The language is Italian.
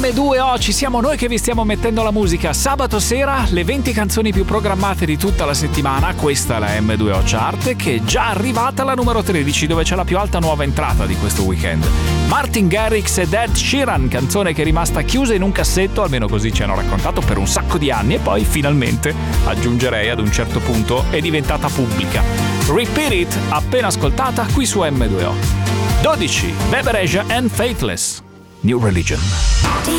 M2O, ci siamo noi che vi stiamo mettendo la musica. Sabato sera le 20 canzoni più programmate di tutta la settimana. Questa è la M2O Chart, che è già arrivata alla numero 13, dove c'è la più alta nuova entrata di questo weekend. Martin Garrix ed Ed Sheeran, canzone che è rimasta chiusa in un cassetto, almeno così ci hanno raccontato, per un sacco di anni, e poi finalmente, aggiungerei ad un certo punto, è diventata pubblica. Repeat It, appena ascoltata qui su M2O. 12. Beberesia and Faithless, New Religion.